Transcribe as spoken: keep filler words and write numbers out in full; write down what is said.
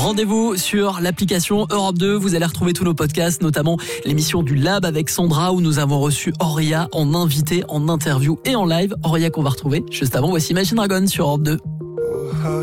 Rendez-vous sur l'application Europe deux. Vous allez retrouver tous nos podcasts, notamment l'émission du Lab avec Sandra où nous avons reçu Auria en invité, en interview et en live. Auria qu'on va retrouver juste avant. Voici Imagine Dragons sur Europe deux.